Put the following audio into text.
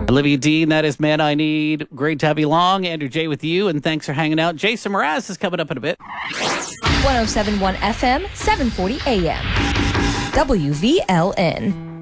Olivia Dean, that is Man I Need. Great to have you along. Andrew J with you, and thanks for hanging out. Jason Mraz is coming up in a bit. 107.1 FM, 740 AM. WVLN.